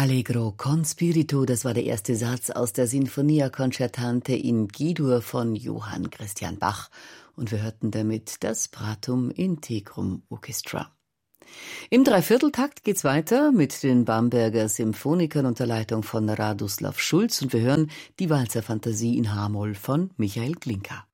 Allegro con spirito, das war der erste Satz aus der Sinfonia Concertante in G-Dur von Johann Christian Bach. Und wir hörten damit das Pratum Integrum Orchestra. Im Dreivierteltakt geht's weiter mit den Bamberger Symphonikern unter Leitung von Radoslav Schulz und wir hören die Walzerfantasie in H-Moll von Michael Glinka.